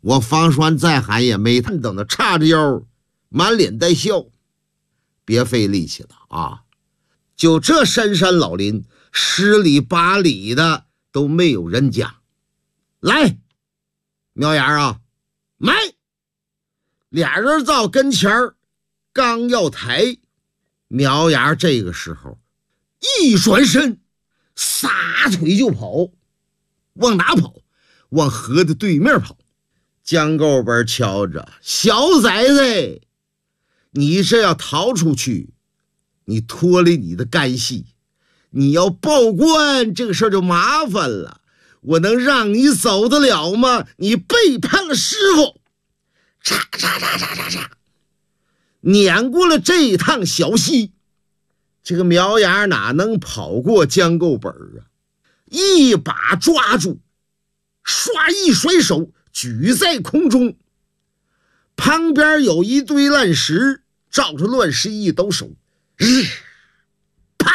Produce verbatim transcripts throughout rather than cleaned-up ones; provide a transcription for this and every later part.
我方栓再喊也没看，等的叉着腰，满脸带笑。别费力气了啊！就这深山老林，十里八里的都没有人家。来，苗芽啊，买！俩人到跟前儿，刚要抬，苗芽这个时候一转身，撒腿就跑。往哪跑？往河的对面跑。江构本瞧着，小崽子，你这要逃出去，你脱离你的干系，你要报官，这个事儿就麻烦了。我能让你走得了吗？你背叛了师傅！嚓嚓嚓嚓嚓嚓，撵过了这一趟小溪。这个苗芽哪能跑过江构本啊？一把抓住，唰一甩手，举在空中。旁边有一堆乱石，照着乱石一抖手，日啪！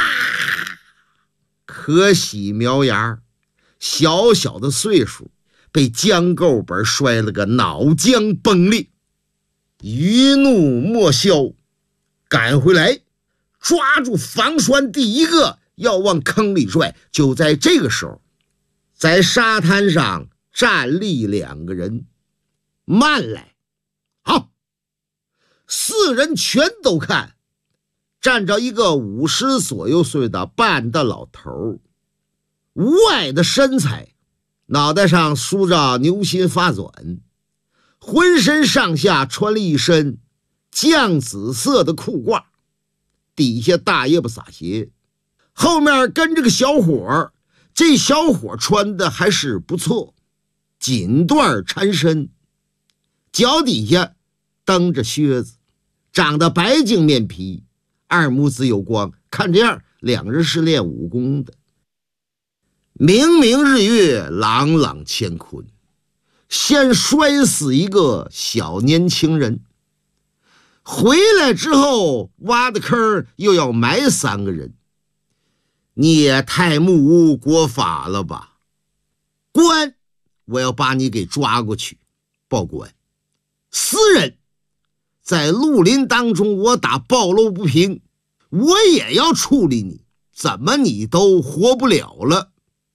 可喜苗芽小小的岁数，被江构本摔了个脑浆崩裂。余怒莫消，赶回来抓住房栓，第一个要往坑里拽。就在这个时候，在沙滩上站立两个人。慢来！好，四人全都看，站着一个五十左右岁的半大老头，无碍的身材，脑袋上梳着牛心发卷，浑身上下穿了一身酱紫色的裤褂，底下大叶不撒鞋，后面跟着个小伙，这小伙穿的还是不错，锦缎缠身，脚底下蹬着靴子，长得白净面皮，二目子有光，看这样两人是练武功的。明明日月，朗朗乾坤，先摔死一个小年轻人，回来之后挖的坑又要埋三个人，你也太目无国法了吧！官，我要把你给抓过去报官。私人，在绿林当中我打暴露不平，我也要处理你，怎么你都活不了了？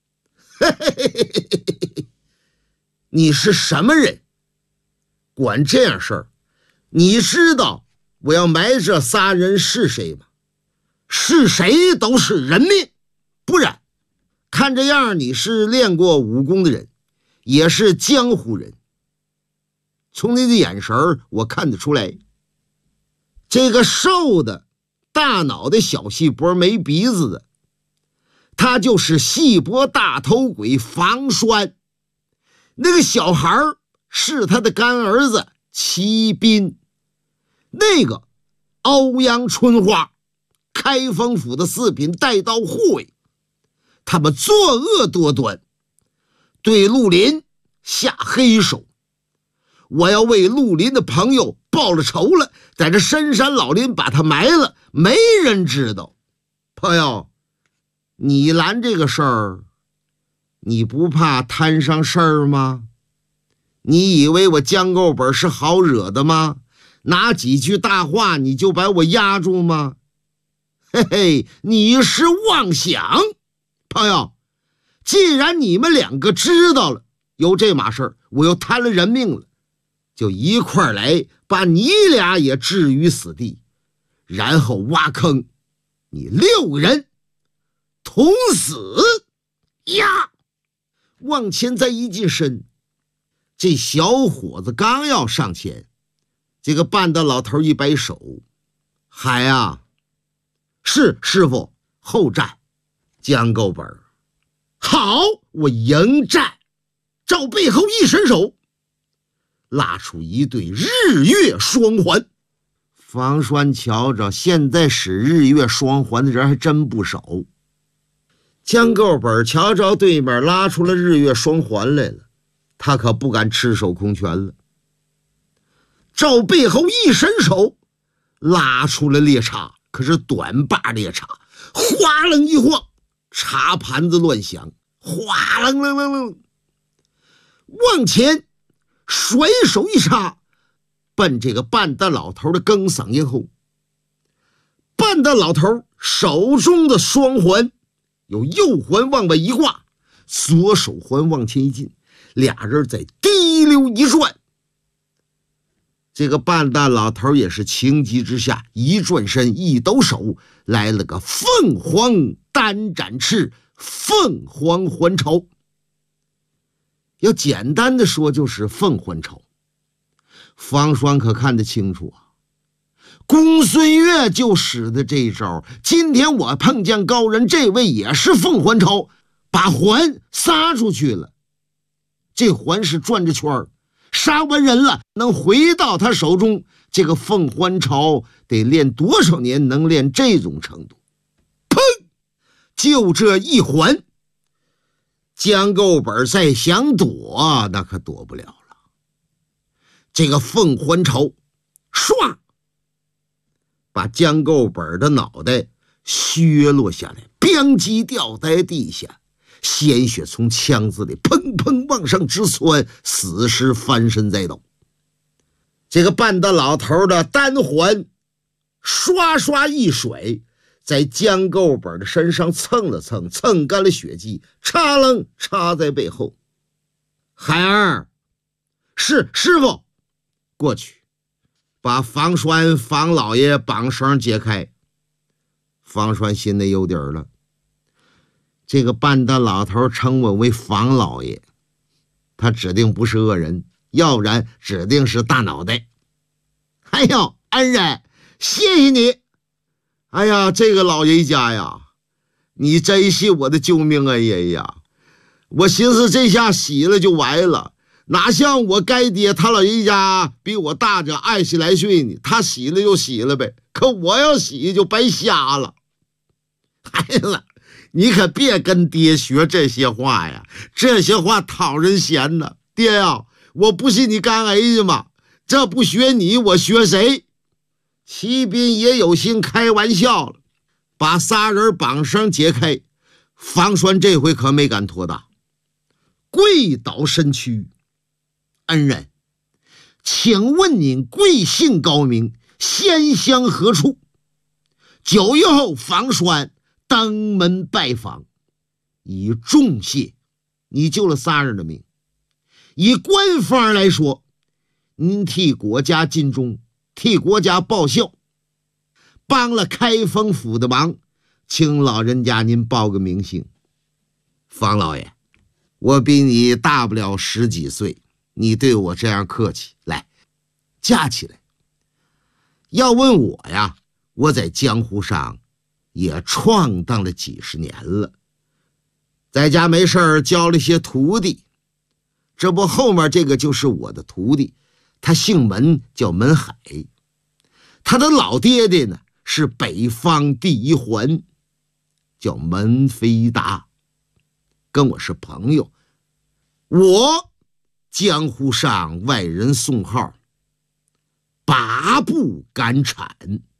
你是什么人？管这样事儿？你知道我要埋这仨人是谁吗？是谁都是人命，不然看这样你是练过武功的人，也是江湖人。从你的眼神我看得出来，这个瘦的大脑袋小细脖没鼻子的，他就是细脖大头鬼房栓。那个小孩是他的干儿子齐斌，那个欧阳春花，开封府的四品带刀护卫。他们作恶多端，对绿林下黑手。我要为绿林的朋友报了仇了，在这深山老林把他埋了，没人知道。朋友，你拦这个事儿，你不怕摊上事儿吗？你以为我江构本是好惹的吗？拿几句大话你就把我压住吗？嘿嘿，你是妄想。朋友，既然你们两个知道了有这码事儿，我又摊了人命了，就一块儿来把你俩也置于死地，然后挖坑，你六个人同死呀！往前再一近身，这小伙子刚要上前，这个半大老头一摆手，喊啊，是师傅，后战。江构本，好，我迎战。照背后一伸手，拉出一对日月双环。房栓瞧着，现在使日月双环的人还真不少。江构本瞧着对面拉出了日月双环来了，他可不敢赤手空拳了。照背后一伸手，拉出了猎叉，可是短把猎叉，哗楞一晃，茶盘子乱响，哗楞楞楞楞，往前甩手一插，奔这个半大老头的更嗓咽后。半大老头手中的双环有右环往外一挂，左手环往前一进，俩人在滴溜一转。这个半大老头也是情急之下一转身一抖手，来了个凤凰单展翅，凤凰环潮。要简单的说就是凤环潮。方双可看得清楚啊，公孙越就使的这招。今天我碰见高人，这位也是凤环潮，把环撒出去了，这环是转着圈儿，杀完人了能回到他手中。这个凤环潮得练多少年能练这种程度？砰！就这一环，江构本再想躲那可躲不了了。这个凤环潮唰把江构本的脑袋削落下来，咣叽掉在地下，鲜血从腔子里砰砰往上直窜，死尸翻身在倒。这个半大老头的单环刷刷一甩，在江构本的身上蹭了蹭，蹭干了血迹，插楞插在背后。孩儿，是师傅，过去把房栓房老爷绑绳解开。房栓心里有底儿了，这个半大老头称我为房老爷，他指定不是恶人，要不然指定是大脑袋。哎呦，恩人，谢谢你。哎呀，这个老爷家呀，你真是我的救命恩人呀！我寻思这下洗了就完了，哪像我该爹他老人家比我大着二十来岁呢，他洗了就洗了呗，可我要洗就白瞎了。孩子，你可别跟爹学这些话呀，这些话讨人嫌呢。爹呀，我不是你干儿子吗？这不学你我学谁？骑兵也有心开玩笑了，把仨人绑绳解开。房栓这回可没敢托大，跪倒身躯。恩人，请问您贵姓高明，仙乡何处？九月后房栓登门拜访，以重谢你救了仨人的命。以官方来说，您替国家尽忠，替国家报效，帮了开封府的忙，请老人家您报个名姓。房老爷，我比你大不了十几岁，你对我这样客气，来，架起来。要问我呀，我在江湖上也闯荡了几十年了，在家没事儿教了些徒弟，这不后面这个就是我的徒弟，他姓门，叫门海。他的老爹爹呢是北方第一环，叫门飞达，跟我是朋友。我江湖上外人送号八步赶产。